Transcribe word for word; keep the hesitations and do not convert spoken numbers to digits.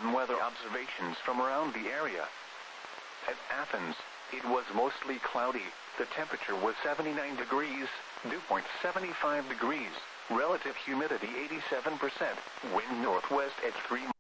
some weather observations from around the area. At Athens, it was mostly cloudy. The temperature was seventy-nine degrees, dew point seventy-five degrees, relative humidity eighty-seven percent, wind northwest at three